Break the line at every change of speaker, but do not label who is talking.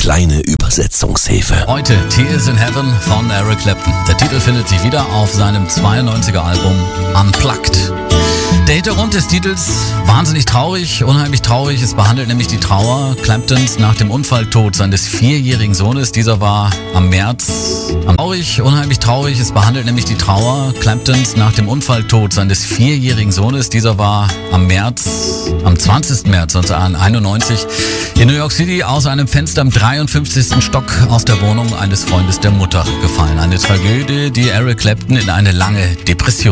kleine Übersetzungshilfe.
Heute Tears in Heaven von Eric Clapton. Der Titel findet sich wieder auf seinem 92er Album Unplugged. Der Hintergrund des Titels, wahnsinnig traurig, unheimlich traurig. Es behandelt nämlich die Trauer Claptons nach dem Unfalltod seines 4-jährigen Sohnes. Dieser war am unheimlich traurig. Es behandelt nämlich die Trauer Claptons nach dem Unfalltod seines 4-jährigen Sohnes. Dieser war am 20. März 1991 in New York City aus einem Fenster im 53. Stock aus der Wohnung eines Freundes der Mutter gefallen. Eine Tragödie, die Eric Clapton in eine lange Depression